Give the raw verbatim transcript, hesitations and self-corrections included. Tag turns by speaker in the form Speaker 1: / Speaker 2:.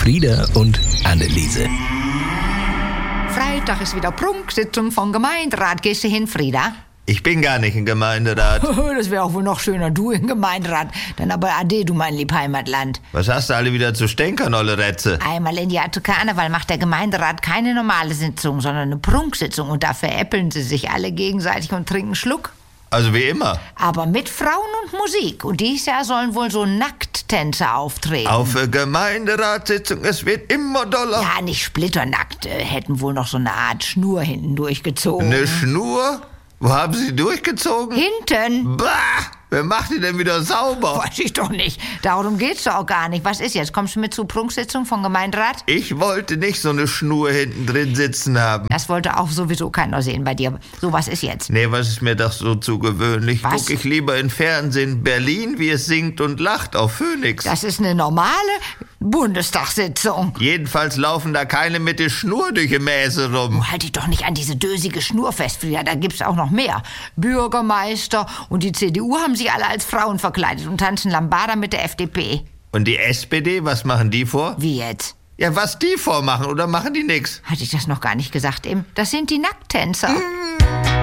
Speaker 1: Frieda und Anneliese.
Speaker 2: Freitag ist wieder Prunksitzung vom Gemeinderat. Gehst du hin, Frieda?
Speaker 3: Ich bin gar nicht im Gemeinderat.
Speaker 2: Das wäre auch wohl noch schöner, du im Gemeinderat. Dann aber ade, du mein Liebheimatland.
Speaker 3: Was hast du alle wieder zu stänkern, olle Rätze?
Speaker 2: Einmal im Jahr zu Karneval macht der Gemeinderat keine normale Sitzung, sondern eine Prunksitzung. Und da veräppeln sie sich alle gegenseitig und trinken Schluck.
Speaker 3: Also wie immer.
Speaker 2: Aber mit Frauen und Musik. Und dieses Jahr sollen wohl so Nackttänzer auftreten.
Speaker 3: Auf eine Gemeinderatssitzung, es wird immer doller.
Speaker 2: Ja, nicht splitternackt. Äh, hätten wohl noch so eine Art Schnur hinten durchgezogen.
Speaker 3: Eine Schnur? Wo haben sie durchgezogen?
Speaker 2: Hinten?
Speaker 3: Bah! Wer macht die denn wieder sauber?
Speaker 2: Weiß ich doch nicht. Darum geht's doch auch gar nicht. Was ist jetzt? Kommst du mit zur Prunksitzung vom Gemeinderat?
Speaker 3: Ich wollte nicht so eine Schnur hinten drin sitzen haben.
Speaker 2: Das wollte auch sowieso keiner sehen bei dir. So, was ist jetzt?
Speaker 3: Nee, was ist mir doch so zu gewöhnlich?
Speaker 2: Was?
Speaker 3: Guck ich lieber in Fernsehen Berlin, wie es singt und lacht auf Phoenix.
Speaker 2: Das ist eine normale Bundestagssitzung.
Speaker 3: Jedenfalls laufen da keine mit der Schnur durch die Mäse rum.
Speaker 2: Oh, halt dich doch nicht an diese dösige Schnur fest, Frieda. Da gibt's auch noch mehr. Bürgermeister und die C D U haben sich alle als Frauen verkleidet und tanzen Lambada mit der F D P.
Speaker 3: Und die S P D, was machen die vor?
Speaker 2: Wie jetzt?
Speaker 3: Ja, was die vormachen, oder machen die nix?
Speaker 2: Hatte ich das noch gar nicht gesagt eben? Das sind die Nackttänzer. Mm.